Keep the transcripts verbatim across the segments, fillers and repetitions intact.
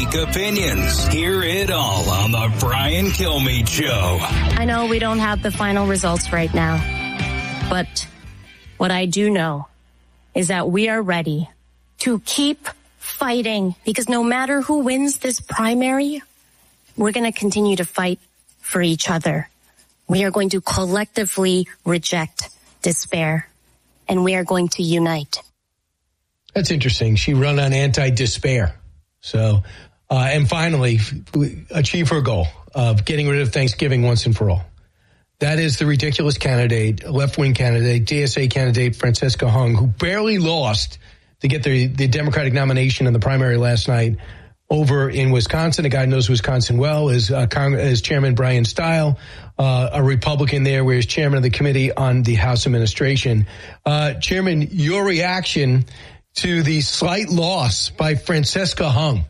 unique opinions. Hear it all on the Brian Kilmeade Show. I know we don't have the final results right now, but what I do know is that we are ready to keep fighting, because no matter who wins this primary, we're going to continue to fight for each other. We are going to collectively reject despair, and we are going to unite. That's interesting. She run on anti-despair. So, uh, and finally, achieve her goal of getting rid of Thanksgiving once and for all. That is the ridiculous candidate, left-wing candidate, D S A candidate, Francesca Hung, who barely lost to get the, the Democratic nomination in the primary last night over in Wisconsin. A guy who knows Wisconsin well is, uh, Cong- is Chairman Brian Stile, uh, a Republican there, where he's chairman of the committee on the House administration. Uh, Chairman, your reaction to the slight loss by Francesca Hung?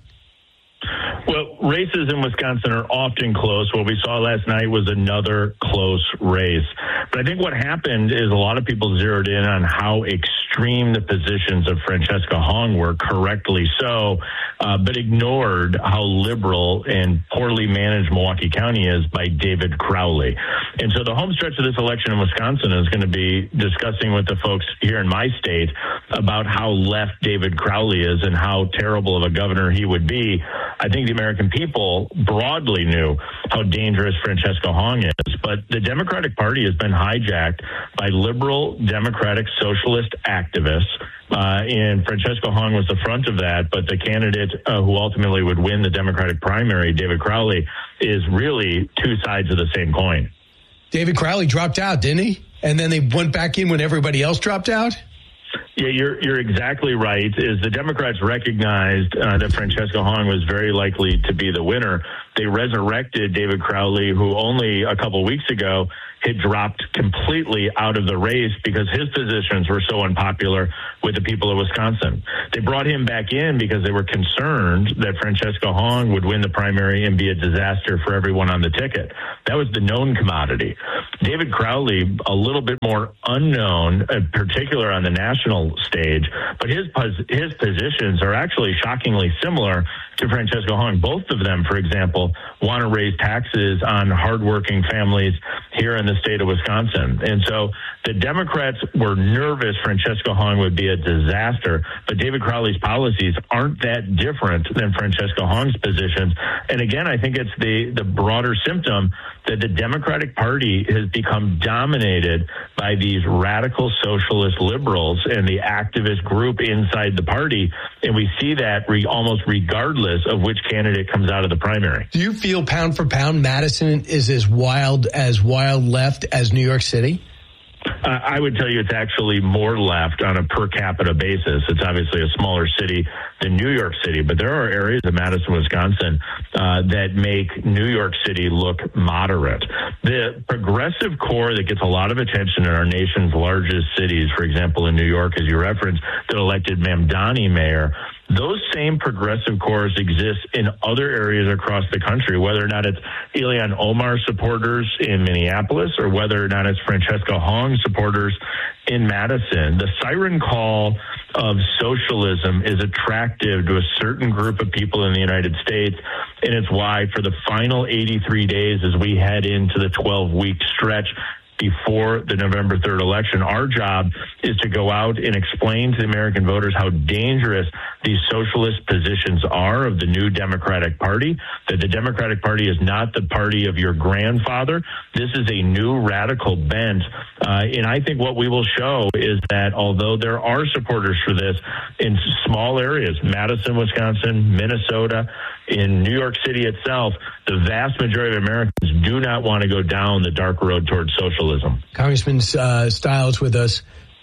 Well, races in Wisconsin are often close. What we saw last night was another close race. But I think what happened is a lot of people zeroed in on how extreme the positions of Francesca Hung were, correctly so, uh, but ignored how liberal and poorly managed Milwaukee County is by David Crowley. And so the home stretch of this election in Wisconsin is going to be discussing with the folks here in my state about how left David Crowley is and how terrible of a governor he would be. I think the American people broadly knew how dangerous Francesca Hung is, but the Democratic Party has been hijacked by liberal democratic socialist activists. Uh, and Francesca Hung was the front of that, but the candidate uh, who ultimately would win the Democratic primary, David Crowley, is really two sides of the same coin. David Crowley dropped out, didn't he? And then they went back in when everybody else dropped out? Yeah, you're you're exactly right. Is the Democrats recognized uh, that Francesca Hung was very likely to be the winner. They resurrected David Crowley, who only a couple weeks ago had dropped completely out of the race because his positions were so unpopular with the people of Wisconsin. They brought him back in because they were concerned that Francesca Hung would win the primary and be a disaster for everyone on the ticket. That was the known commodity. David Crowley, a little bit more unknown, in particular on the national stage, but his his positions are actually shockingly similar to Francesca Hung. Both of them, for example, want to raise taxes on hardworking families here in the state of Wisconsin. And so the Democrats were nervous Francesca Hung would be a disaster, but David Crowley's policies aren't that different than Francesca Hung's positions. And again, I think it's the, the broader symptom that the Democratic Party has become dominated by these radical socialist liberals and the activist group inside the party. And we see that re- almost regardless of which candidate comes out of the primary. Do you feel pound for pound Madison is as wild as wild left as New York City? Uh, I would tell you it's actually more left on a per capita basis. It's obviously a smaller city than New York City, but there are areas of Madison, Wisconsin, uh, that make New York City look moderate. The progressive core that gets a lot of attention in our nation's largest cities, for example, in New York, as you referenced, that elected Mamdani mayor, those same progressive cores exist in other areas across the country, whether or not it's Ilhan Omar supporters in Minneapolis or whether or not it's Francesca Hung supporters in Madison. The siren call of socialism is attractive to a certain group of people in the United States, and it's why for the final eighty-three days as we head into the twelve-week stretch before the November third election, our job is to go out and explain to the American voters how dangerous these socialist positions are of the new Democratic Party, that the Democratic Party is not the party of your grandfather. This is a new radical bent. Uh, and I think what we will show is that although there are supporters for this in small areas, Madison, Wisconsin, Minnesota, in New York City itself, the vast majority of Americans do not want to go down the dark road towards socialism. Congressman uh, Stiles with us.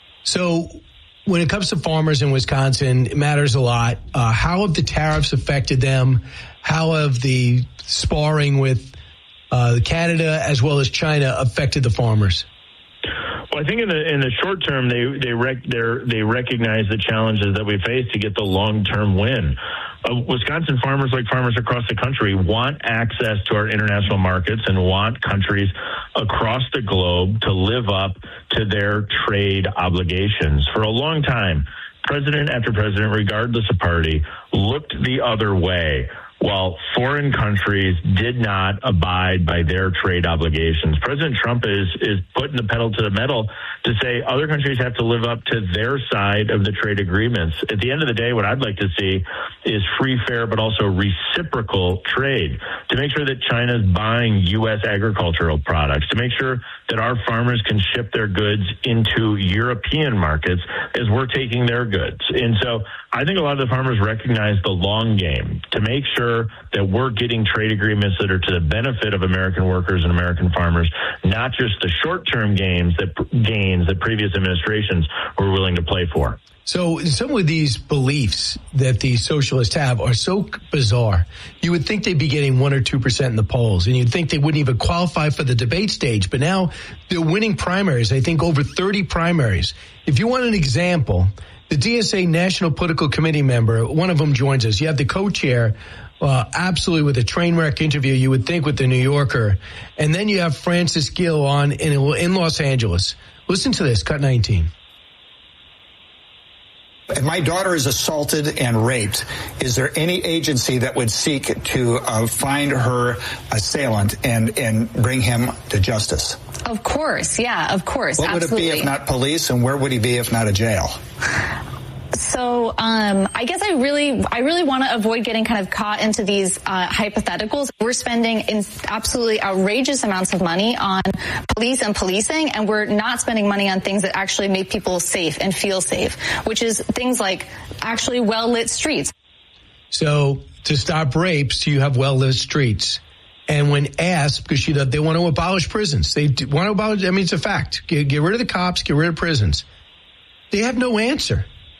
So when it comes to farmers in Wisconsin, it matters a lot. Uh, how have the tariffs affected them? How have the sparring with uh, Canada as well as China affected the farmers? Well, I think in the in the short term, they they rec, they recognize the challenges that we face to get the long term win. Uh, Wisconsin farmers, like farmers across the country, want access to our international markets and want countries across the globe to live up to their trade obligations. For a long time, president after president, regardless of party, looked the other way while foreign countries did not abide by their trade obligations. President Trump is, is putting the pedal to the metal to say other countries have to live up to their side of the trade agreements. At the end of the day, what I'd like to see is free, fair, but also reciprocal trade to make sure that China's buying U S agricultural products, to make sure that our farmers can ship their goods into European markets as we're taking their goods. And so I think a lot of the farmers recognize the long game to make sure that we're getting trade agreements that are to the benefit of American workers and American farmers, not just the short-term gains that gains that previous administrations were willing to play for. So some of these beliefs that the socialists have are so bizarre. You would think they'd be getting one or two percent in the polls, and you'd think they wouldn't even qualify for the debate stage. But now they're winning primaries. I think over thirty primaries. If you want an example, the D S A National Political Committee member, one of them joins us. You have the co-chair, uh, absolutely with a train wreck interview, you would think, with the New Yorker. And then you have Francis Gill on in, in Los Angeles. Listen to this, cut nineteen. If my daughter is assaulted and raped, is there any agency that would seek to uh, find her assailant and, and bring him to justice? Of course. Yeah, of course. What Absolutely. would it be if not police, and where would he be if not a jail? So um, I guess I really I really want to avoid getting kind of caught into these uh, hypotheticals. We're spending in absolutely outrageous amounts of money on police and policing, and we're not spending money on things that actually make people safe and feel safe, which is things like actually well-lit streets. So to stop rapes, you have well-lit streets. And when asked, because she, they want to abolish prisons, they want to abolish, I mean, it's a fact. Get, get rid of the cops, get rid of prisons. They have no answer.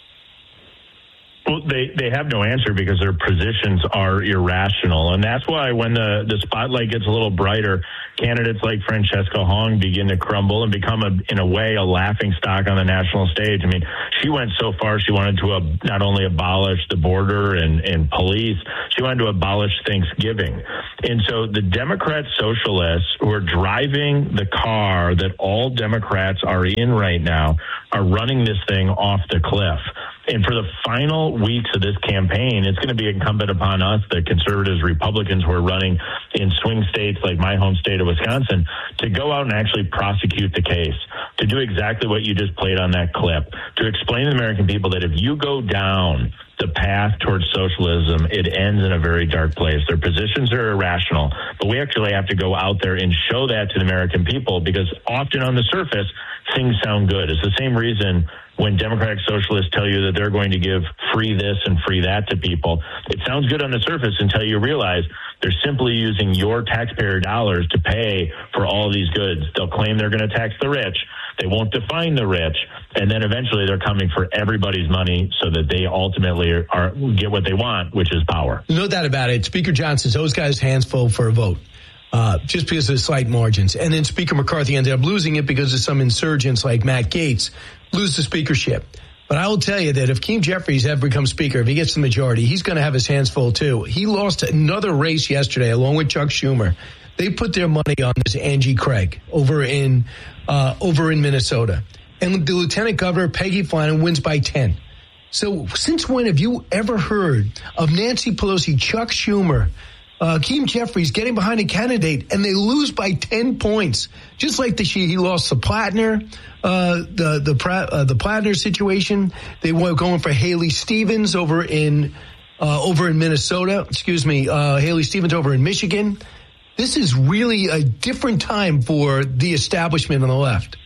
Well, they, they have no answer because their positions are irrational. And that's why when the, the spotlight gets a little brighter, candidates like Francesca Hong begin to crumble and become, a, in a way, a laughing stock on the national stage. I mean, she went so far she wanted to uh, not only abolish the border and, and police, she wanted to abolish Thanksgiving. And so the Democrat socialists who are driving the car that all Democrats are in right now are running this thing off the cliff. And for the final weeks of this campaign, it's going to be incumbent upon us, the conservatives, Republicans who are running in swing states like my home state of Wisconsin, to go out and actually prosecute the case, to do exactly what you just played on that clip, to explain to the American people that if you go down the path towards socialism, it ends in a very dark place. Their positions are irrational, but we actually have to go out there and show that to the American people, because often on the surface, things sound good. It's the same reason when Democratic socialists tell you that they're going to give free this and free that to people. It sounds good on the surface until you realize they're simply using your taxpayer dollars to pay for all these goods. They'll claim they're going to tax the rich. They won't define the rich. And then eventually they're coming for everybody's money so that they ultimately are, are get what they want, which is power. No doubt about it. Speaker Johnson's always got his hands full for a vote. Uh, just because of the slight margins. And then Speaker McCarthy ended up losing it because of some insurgents like Matt Gaetz lose the speakership. But I will tell you that if Keem Jeffries ever becomes speaker, if he gets the majority, he's going to have his hands full too. He lost another race yesterday along with Chuck Schumer. They put their money on this Angie Craig over in uh, over in Minnesota. And the Lieutenant Governor, Peggy Flanagan, wins by ten. So since when have you ever heard of Nancy Pelosi, Chuck Schumer, Uh, Keem Jeffries getting behind a candidate and they lose by ten points, just like the she he lost the Plattner, uh, the the uh, the Plattner situation. They were going for Haley Stevens over in uh, over in Minnesota. Excuse me, uh, Haley Stevens over in Michigan. This is really a different time for the establishment on the left.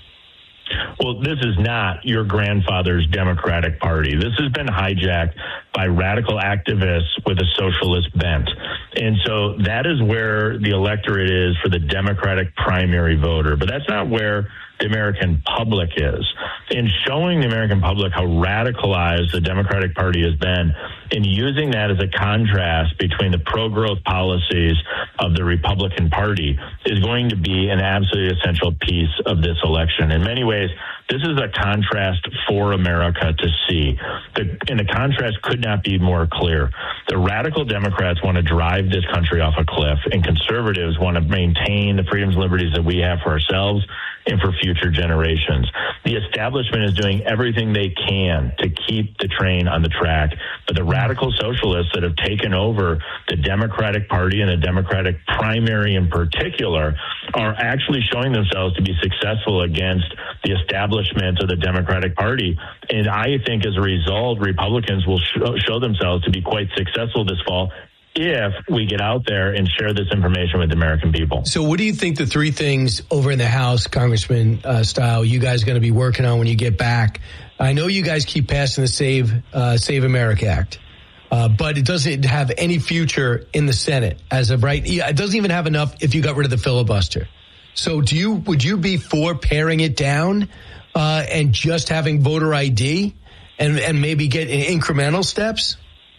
Well, this is not your grandfather's Democratic Party. This has been hijacked by radical activists with a socialist bent. And so that is where the electorate is for the Democratic primary voter. But that's not where the American public is. In showing the American public how radicalized the Democratic Party has been, and using that as a contrast between the pro-growth policies of the Republican Party, is going to be an absolutely essential piece of this election. In many ways, this is a contrast for America to see. The, and the contrast could not be more clear. The radical Democrats want to drive this country off a cliff, and conservatives want to maintain the freedoms and liberties that we have for ourselves and for future generations. The establishment is doing everything they can to keep the train on the track, but the radical socialists that have taken over the Democratic Party and the Democratic primary in particular are actually showing themselves to be successful against the establishment of the Democratic Party. And I think as a result, Republicans will show, show themselves to be quite successful this fall if we get out there and share this information with the American people. So what do you think the three things over in the House, Congressman uh, Style, you guys are going to be working on when you get back? I know you guys keep passing the Save uh, Save America Act, uh, but it doesn't have any future in the Senate as of right. It doesn't even have enough if you got rid of the filibuster. So do you would you be for paring it down uh, and just having voter I D and, and maybe get incremental steps?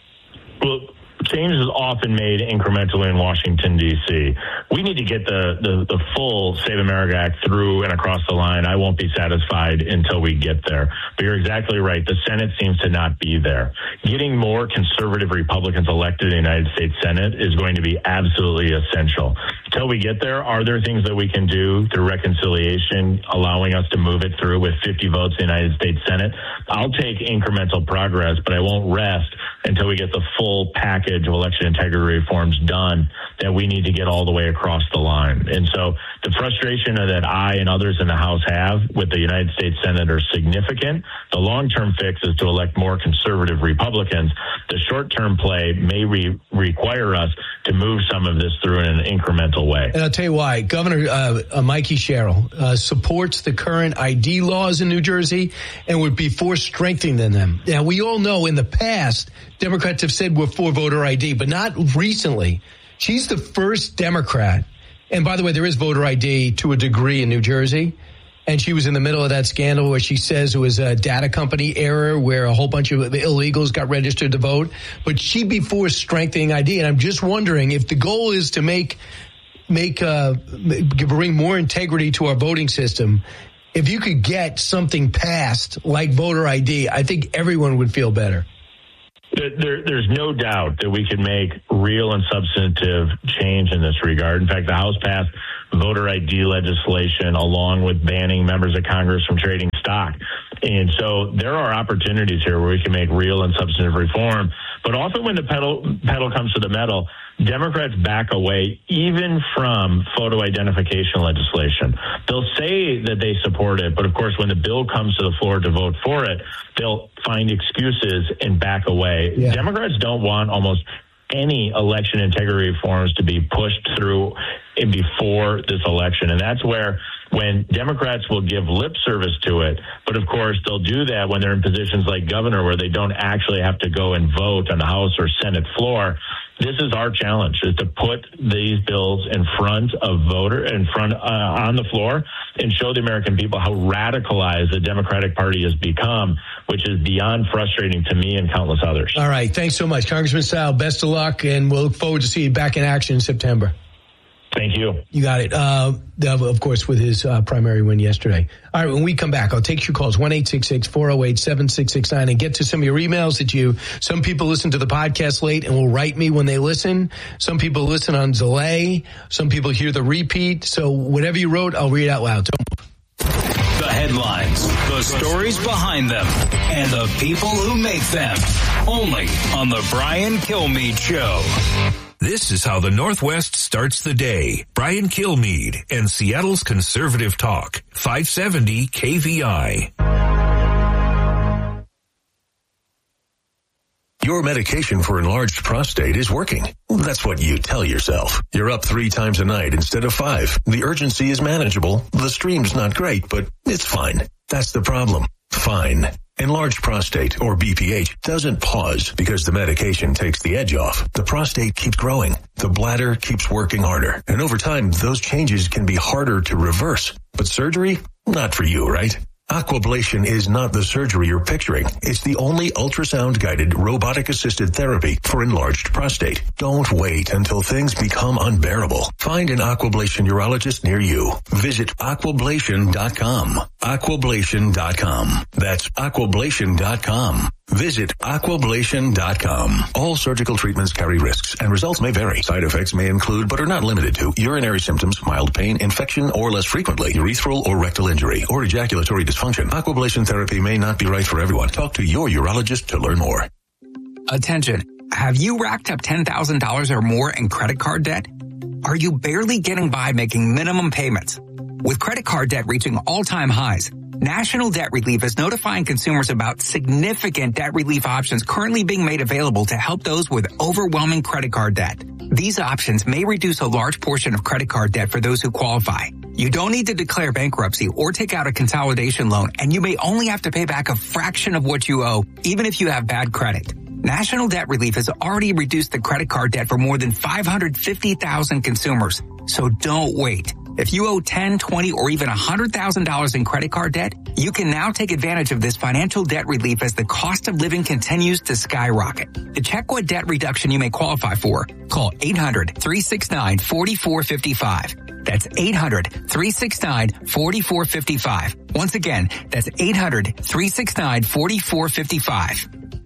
Well, change is often made incrementally in Washington, D C. We need to get the, the, the full Save America Act through and across the line. I won't be satisfied until we get there. But you're exactly right. The Senate seems to not be there. Getting more conservative Republicans elected in the United States Senate is going to be absolutely essential. Until we get there, are there things that we can do through reconciliation, allowing us to move it through with fifty votes in the United States Senate? I'll take incremental progress, but I won't rest until we get the full package of election integrity reforms done that we need to get all the way across the line. And so the frustration that I and others in the House have with the United States Senate are significant. The long-term fix is to elect more conservative Republicans. The short-term play may re- require us to move some of this through in an incremental way. And I'll tell you why. Governor uh, uh, Mikey Sherrill uh, supports the current I D laws in New Jersey and would be for strengthening them. Now, we all know in the past, Democrats have said we're for voter I D, but not recently. She's the first Democrat. And by the way, there is voter I D to a degree in New Jersey. And she was in the middle of that scandal where she says it was a data company error where a whole bunch of illegals got registered to vote. But she'd be for strengthening I D. And I'm just wondering if the goal is to make, make, uh, bring more integrity to our voting system. If you could get something passed like voter I D, I think everyone would feel better. There, there's no doubt that we can make real and substantive change in this regard. In fact, the House passed voter I D legislation along with banning members of Congress from trading stock. And so there are opportunities here where we can make real and substantive reform. But often when the pedal, pedal comes to the metal, Democrats back away even from photo identification legislation. They'll say that they support it, but of course when the bill comes to the floor to vote for it, they'll find excuses and back away. Yeah. Democrats don't want almost any election integrity reforms to be pushed through before this election. And that's where when Democrats will give lip service to it, but of course they'll do that when they're in positions like governor where they don't actually have to go and vote on the House or Senate floor. This is our challenge, is to put these bills in front of voter, in front uh, on the floor, and show the American people how radicalized the Democratic Party has become, which is beyond frustrating to me and countless others. All right, thanks so much, Congressman Sal. Best of luck, and we'll look forward to seeing you back in action in September. Thank you. You got it. Uh, of course, with his uh, primary win yesterday. All right, when we come back, I'll take your calls, one eight six six, four oh eight, seven six six nine, and get to some of your emails that you, some people listen to the podcast late and will write me when they listen. Some people listen on delay. Some people hear the repeat. So whatever you wrote, I'll read out loud. The headlines, the stories behind them, and the people who make them. Only on the Brian Kilmeade Show. This is how the Northwest starts the day. Brian Kilmeade and Seattle's Conservative Talk, five seventy K V I. Your medication for enlarged prostate is working. That's what you tell yourself. You're up three times a night instead of five. The urgency is manageable. The stream's not great, but it's fine. That's the problem. Fine. Enlarged prostate, or B P H, doesn't pause because the medication takes the edge off. The prostate keeps growing. The bladder keeps working harder. And over time, those changes can be harder to reverse. But surgery? Not for you, right? Aquablation is not the surgery you're picturing. It's the only ultrasound-guided, robotic-assisted therapy for enlarged prostate. Don't wait until things become unbearable. Find an Aquablation urologist near you. Visit aquablation dot com. aquablation dot com. That's aquablation dot com. Visit aquablation dot com. All surgical treatments carry risks and results may vary. Side effects may include, but are not limited to, urinary symptoms, mild pain, infection, or less frequently, urethral or rectal injury, or ejaculatory dysfunction. Aquablation therapy may not be right for everyone. Talk to your urologist to learn more. Attention. Have you racked up ten thousand dollars or more in credit card debt? Are you barely getting by making minimum payments? With credit card debt reaching all-time highs, National Debt Relief is notifying consumers about significant debt relief options currently being made available to help those with overwhelming credit card debt. These options may reduce a large portion of credit card debt for those who qualify. You don't need to declare bankruptcy or take out a consolidation loan, and you may only have to pay back a fraction of what you owe, even if you have bad credit. National Debt Relief has already reduced the credit card debt for more than five hundred fifty thousand consumers. So don't wait. If you owe ten, twenty, or even one hundred thousand dollars in credit card debt, you can now take advantage of this financial debt relief as the cost of living continues to skyrocket. To check what debt reduction you may qualify for, call eight hundred, three six nine, four four five five. That's eight hundred, three six nine, four four five five. Once again, that's eight hundred, three six nine, four four five five.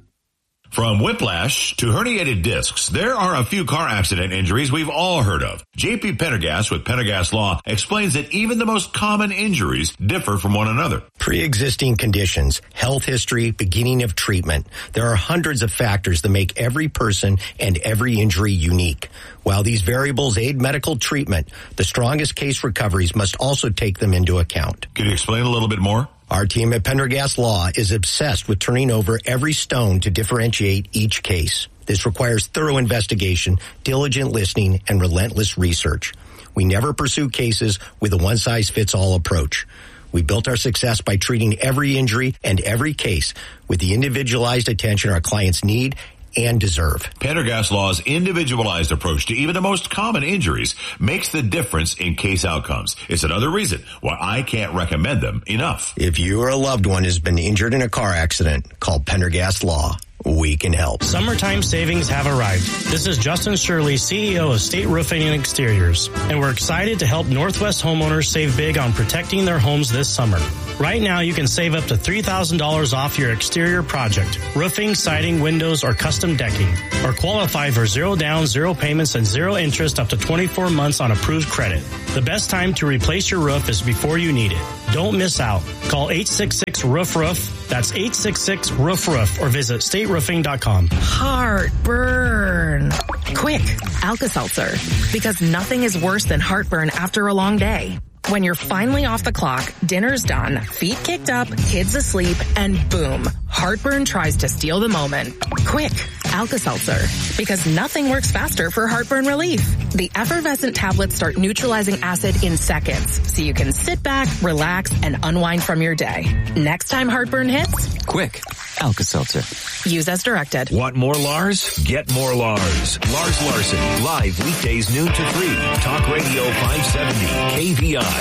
From whiplash to herniated discs, there are a few car accident injuries we've all heard of. J P Pendergast with Pendergast Law explains that even the most common injuries differ from one another. Pre-existing conditions, health history, beginning of treatment. There are hundreds of factors that make every person and every injury unique. While these variables aid medical treatment, the strongest case recoveries must also take them into account. Can you explain a little bit more? Our team at Pendergast Law is obsessed with turning over every stone to differentiate each case. This requires thorough investigation, diligent listening, and relentless research. We never pursue cases with a one-size-fits-all approach. We built our success by treating every injury and every case with the individualized attention our clients need and deserve. Pendergast Law's individualized approach to even the most common injuries makes the difference in case outcomes. It's another reason why I can't recommend them enough. If you or a loved one has been injured in a car accident, call Pendergast Law. We can help. Summertime savings have arrived. This is Justin Shirley, C E O of State Roofing and Exteriors, and we're excited to help Northwest homeowners save big on protecting their homes this summer. Right now, you can save up to three thousand dollars off your exterior project, roofing, siding, windows, or custom decking, or qualify for zero down, zero payments, and zero interest up to twenty-four months on approved credit. The best time to replace your roof is before you need it. Don't miss out. Call eight six six, roof roof. That's eight six six, roof roof, or visit state roofing dot com. Heartburn. Quick, Alka-Seltzer. Because nothing is worse than heartburn after a long day. When you're finally off the clock, dinner's done, feet kicked up, kids asleep, and boom, heartburn tries to steal the moment. Quick, Alka-Seltzer. Because nothing works faster for heartburn relief. The effervescent tablets start neutralizing acid in seconds, so you can sit back, relax, and unwind from your day. Next time heartburn hits, quick, Alka-Seltzer. Use as directed. Want more Lars? Get more Lars. Lars Larson, live weekdays noon to three. Talk Radio five seventy, K V I.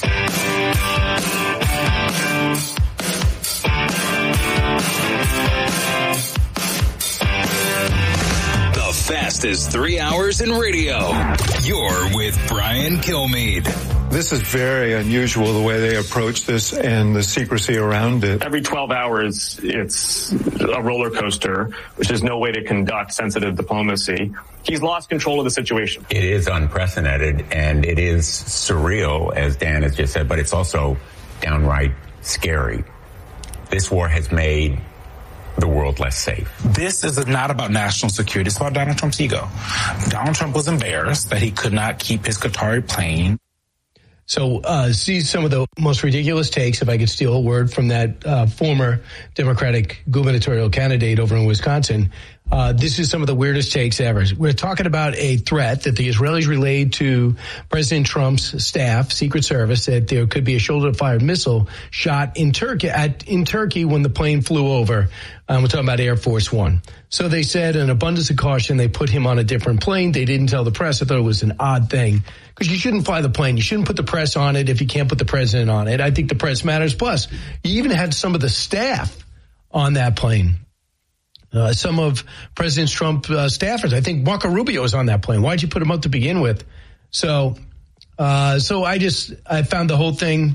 The fastest three hours in radio. You're with Brian Kilmeade. This is very unusual, the way they approach this and the secrecy around it. Every twelve hours, it's a roller coaster, which is no way to conduct sensitive diplomacy. He's lost control of the situation. It is unprecedented, and it is surreal, as Dan has just said, but it's also downright scary. This war has made the world less safe. This is not about national security. It's about Donald Trump's ego. Donald Trump was embarrassed that he could not keep his Qatari plane. So uh, see some of the most ridiculous takes, if I could steal a word from that uh, former Democratic gubernatorial candidate over in Wisconsin. Uh, this is some of the weirdest takes ever. We're talking about a threat that the Israelis relayed to President Trump's staff, Secret Service, that there could be a shoulder-fired missile shot in Turkey at in Turkey when the plane flew over. Um, we're talking about Air Force One. So they said, in abundance of caution, they put him on a different plane. They didn't tell the press. I thought it was an odd thing because you shouldn't fly the plane. You shouldn't put the press on it if you can't put the president on it. I think the press matters. Plus, you even had some of the staff on that plane. Uh, some of President Trump uh, staffers. I think Marco Rubio is on that plane. Why'd you put him up to begin with? So, uh, so I just, I found the whole thing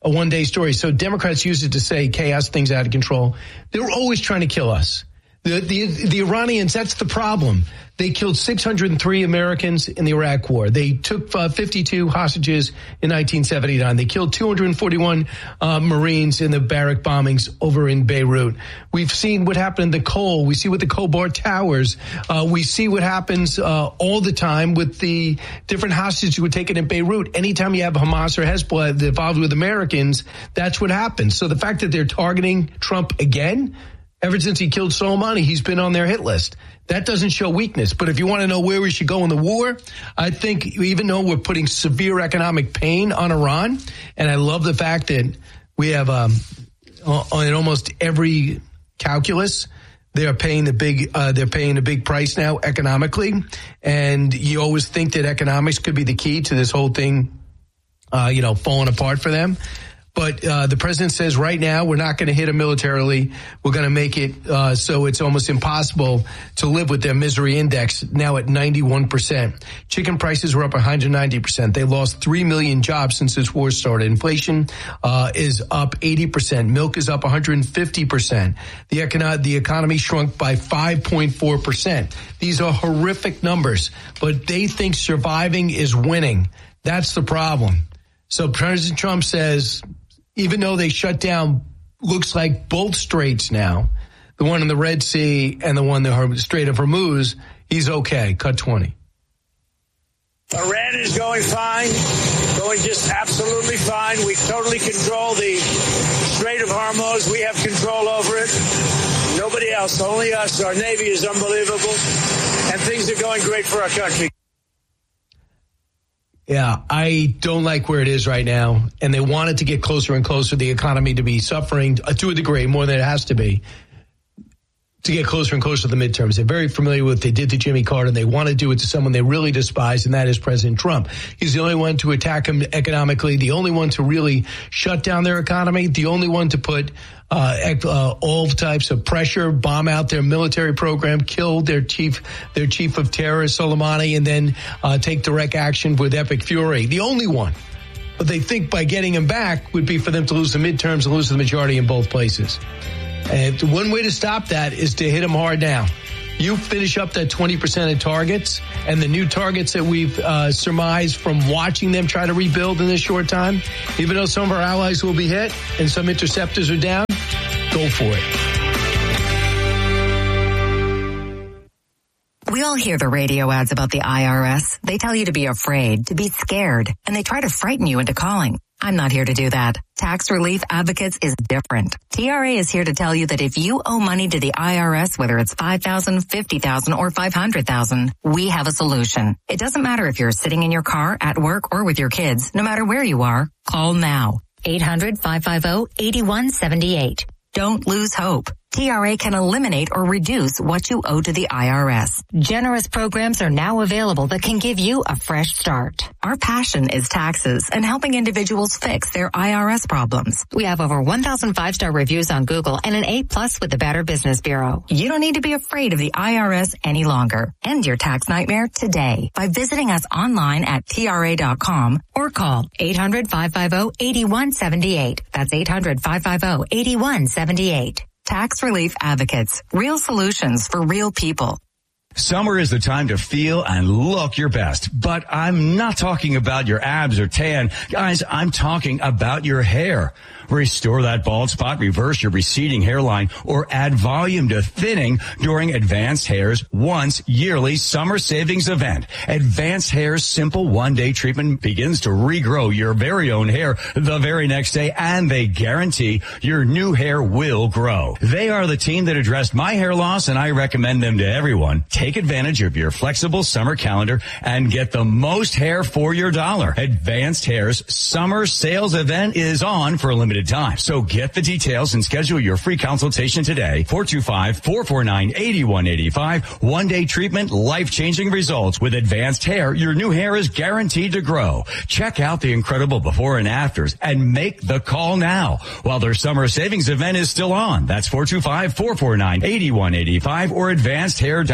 a one-day story. So Democrats use it to say chaos, things out of control. They're always trying to kill us. The, the, the Iranians, that's the problem. They killed six hundred three Americans in the Iraq War. They took uh, fifty-two hostages in nineteen seventy-nine. They killed two hundred forty-one uh, Marines in the barrack bombings over in Beirut. We've seen what happened in the Cole. We see what the Khobar Towers. Uh, we see what happens uh, all the time with the different hostages who were taken in Beirut. Anytime you have Hamas or Hezbollah involved with Americans, that's what happens. So the fact that they're targeting Trump again, ever since he killed Soleimani, he's been on their hit list. That doesn't show weakness. But if you want to know where we should go in the war, I think even though we're putting severe economic pain on Iran, and I love the fact that we have um, on almost every calculus, they're paying the big uh, they're paying a big price now economically, and you always think that economics could be the key to this whole thing, uh, you know, falling apart for them. But uh, the president says right now we're not going to hit them militarily. We're going to make it uh, so it's almost impossible to live with their misery index now at ninety-one percent. Chicken prices were up one hundred ninety percent. They lost three million jobs since this war started. Inflation uh, is up eighty percent. Milk is up one hundred fifty percent. The, econo- the economy shrunk by five point four percent. These are horrific numbers, but they think surviving is winning. That's the problem. So President Trump says, even though they shut down, looks like both straits now, the one in the Red Sea and the one in the Strait of Hormuz, he's okay. Cut twenty. Iran is going fine, going just absolutely fine. We totally control the Strait of Hormuz. We have control over it. Nobody else, only us. Our Navy is unbelievable, and things are going great for our country. Yeah, I don't like where it is right now. And they want it to get closer and closer, the economy to be suffering uh, to a degree, more than it has to be, to get closer and closer to the midterms. They're very familiar with what they did to Jimmy Carter, and they want to do it to someone they really despise, and that is President Trump. He's the only one to attack him economically, the only one to really shut down their economy, the only one to put Uh, uh, all types of pressure, bomb out their military program, kill their chief, their chief of terror, Soleimani, and then uh, take direct action with epic fury. The only one. But they think by getting him back would be for them to lose the midterms and lose the majority in both places. And one way to stop that is to hit them hard now. You finish up that twenty percent of targets and the new targets that we've uh, surmised from watching them try to rebuild in this short time, even though some of our allies will be hit and some interceptors are down, go for it. We all hear the radio ads about the I R S. They tell you to be afraid, to be scared, and they try to frighten you into calling. I'm not here to do that. Tax Relief Advocates is different. T R A is here to tell you that if you owe money to the I R S, whether it's five thousand dollars, fifty thousand dollars, or five hundred thousand dollars, we have a solution. It doesn't matter if you're sitting in your car, at work, or with your kids. No matter where you are, call now. eight hundred, five five zero, eight one seven eight. Don't lose hope. T R A can eliminate or reduce what you owe to the I R S. Generous programs are now available that can give you a fresh start. Our passion is taxes and helping individuals fix their I R S problems. We have over one thousand five-star reviews on Google and an A plus with the Better Business Bureau. You don't need to be afraid of the I R S any longer. End your tax nightmare today by visiting us online at T R A dot com or call eight hundred, five five zero, eight one seven eight. That's eight hundred, five five zero, eight one seven eight. Tax Relief Advocates. Real solutions for real people. Summer is the time to feel and look your best, but I'm not talking about your abs or tan. Guys, I'm talking about your hair. Restore that bald spot, reverse your receding hairline, or add volume to thinning during Advanced Hair's once yearly summer savings event. Advanced Hair's simple one-day treatment begins to regrow your very own hair the very next day, and they guarantee your new hair will grow. They are the team that addressed my hair loss, and I recommend them to everyone. Take advantage of your flexible summer calendar and get the most hair for your dollar. Advanced Hair's summer sales event is on for a limited time. So get the details and schedule your free consultation today. four two five, four four nine, eight one eight five. One day treatment, life-changing results. With Advanced Hair, your new hair is guaranteed to grow. Check out the incredible before and afters and make the call now while their summer savings event is still on. That's four two five, four four nine, eight one eight five or advanced hair dot com.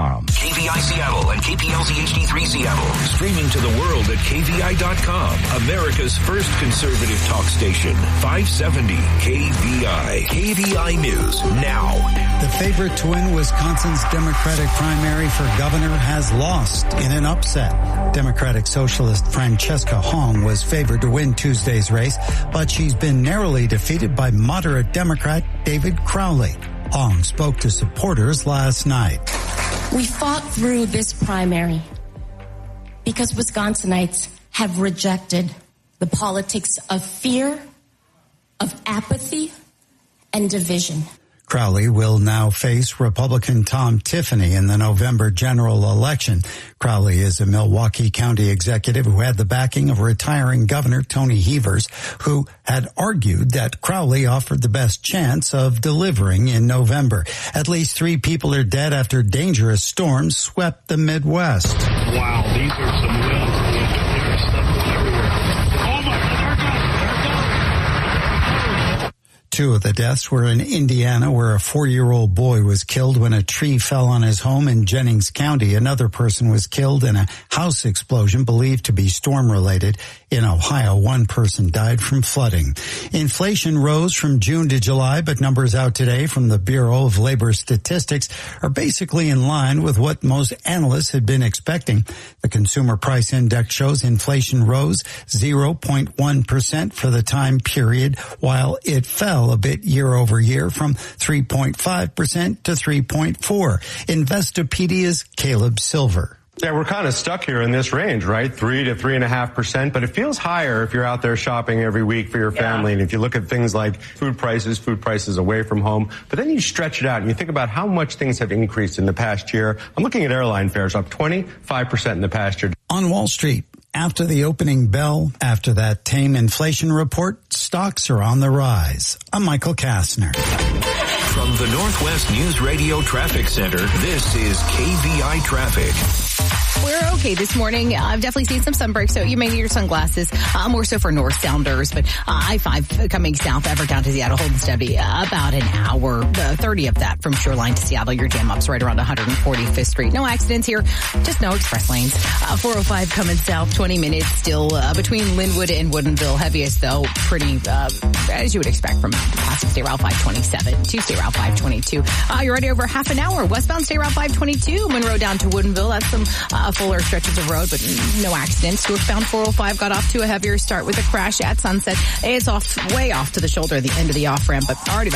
com. K V I Seattle and K P L Z H D three Seattle. Streaming to the world at K V I dot com. America's first conservative talk station. five seventy K V I. K V I News now. The favorite to win Wisconsin's Democratic primary for governor has lost in an upset. Democratic Socialist Francesca Hong was favored to win Tuesday's race, but she's been narrowly defeated by moderate Democrat David Crowley. Hong spoke to supporters last night. We fought through this primary because Wisconsinites have rejected the politics of fear, of apathy, and division. Crowley will now face Republican Tom Tiffany in the November general election. Crowley is a Milwaukee County executive who had the backing of retiring Governor Tony Evers, who had argued that Crowley offered the best chance of delivering in November. At least three people are dead after dangerous storms swept the Midwest. Wow, these are some winds. There's stuff everywhere. Oh my God, there it goes, there it goes. Two of the deaths were in Indiana, where a four-year-old boy was killed when a tree fell on his home in Jennings County. Another person was killed in a house explosion believed to be storm-related. In Ohio, one person died from flooding. Inflation rose from June to July, but numbers out today from the Bureau of Labor Statistics are basically in line with what most analysts had been expecting. The Consumer Price Index shows inflation rose zero point one percent for the time period, while it fell a bit year over year from three point five percent to three point four. Investopedia's Caleb Silver. Yeah, we're kind of stuck here in this range, right? Three to three and a half percent, but it feels higher if you're out there shopping every week for your family. Yeah. And if you look at things like food prices, food prices away from home, but then you stretch it out and you think about how much things have increased in the past year. I'm looking at airline fares up twenty-five percent in the past year. On Wall Street, after the opening bell, after that tame inflation report, stocks are on the rise. I'm Michael Kastner. From the Northwest News Radio Traffic Center, this is K V I Traffic. We're okay this morning. Uh, I've definitely seen some sun breaks, so you may need your sunglasses. Uh, more so for north sounders, but uh, I five coming south ever down to Seattle, holding steady uh, about an hour, uh, thirty of that from Shoreline to Seattle. Your jam ups right around one hundred forty-fifth Street. No accidents here, just no express lanes. Uh, four oh five coming south, twenty minutes still uh, between Linwood and Woodinville. Heaviest though, pretty uh, as you would expect from passing State Route five twenty-seven to State Route five twenty-two. Uh, you're already over half an hour. Westbound State Route five twenty-two, Monroe down to Woodinville. That's some uh, fuller stretches of road, but no accidents. Northbound four oh five got off to a heavier start with a crash at Sunset. It's off, way off to the shoulder at the end of the off-ramp, but already about